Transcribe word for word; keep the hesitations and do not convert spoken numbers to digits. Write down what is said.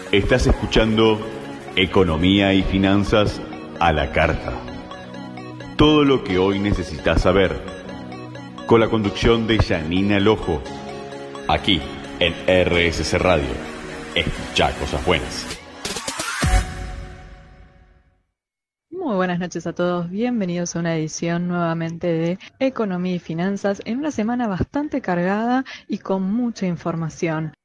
Estás escuchando Economía y Finanzas a la Carta. Todo lo que hoy necesitas saber. Con la conducción de Janina Lojo. Aquí en R S C Radio. Escucha cosas buenas. Muy buenas noches a todos, bienvenidos a una edición nuevamente de Economía y Finanzas en una semana bastante cargada y con mucha información.